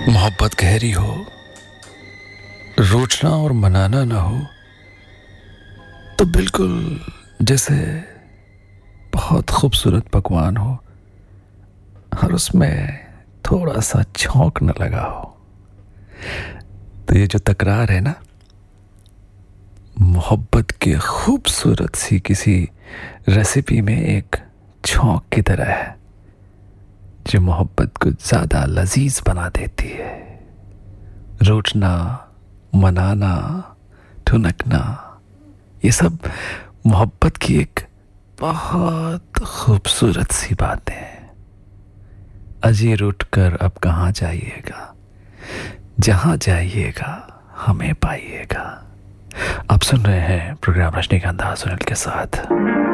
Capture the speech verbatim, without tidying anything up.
मोहब्बत गहरी हो, रूठना और मनाना ना हो तो बिल्कुल जैसे बहुत खूबसूरत पकवान हो और उसमें थोड़ा सा छौंक न लगा हो। तो ये जो तकरार है ना, मोहब्बत की खूबसूरत सी किसी रेसिपी में एक छौंक की तरह है जो मोहब्बत को ज्यादा लजीज बना देती है। रूठना, मनाना, ठुनकना, ये सब मोहब्बत की एक बहुत खूबसूरत सी बातें हैं। अजी रूठ कर अब कहाँ जाइएगा, जहां जाइएगा हमें पाइएगा। आप सुन रहे हैं प्रोग्राम रजनीकांत सुनील के साथ।